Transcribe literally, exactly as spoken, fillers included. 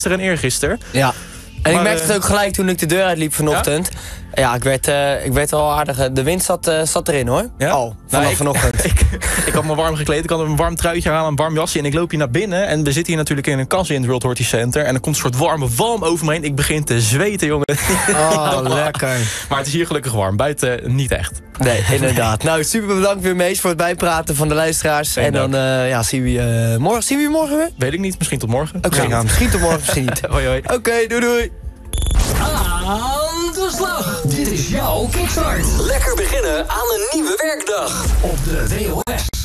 en eergisteren. Ja. En maar, ik merkte het ook gelijk toen ik de deur uitliep vanochtend. Ja, ja ik, werd, uh, ik werd al aardig. De wind zat, uh, zat erin hoor. Ja? Al, vanaf nou, ik, vanochtend. ik, ik had me warm gekleed. Ik had een warm truitje aan, een warm jasje. En ik loop hier naar binnen. En we zitten hier natuurlijk in een kassie in het World Horti Center. En er komt een soort warme walm over me heen. Ik begin te zweten, jongen. Oh, lekker. Maar het is hier gelukkig warm. Buiten niet echt. Nee, inderdaad. Nou, super bedankt weer, Mees, voor het bijpraten van de luisteraars. Geen en dan uh, ja, zien we je uh, morgen. Zien we je morgen weer? Weet ik niet. Misschien tot morgen. Oké, okay, nou, misschien tot morgen, misschien niet. Hoi, hoi. Oké, okay, doei, doei. Aan de slag. Dit is jouw Kickstart. Lekker beginnen aan een nieuwe werkdag. Op de W O S.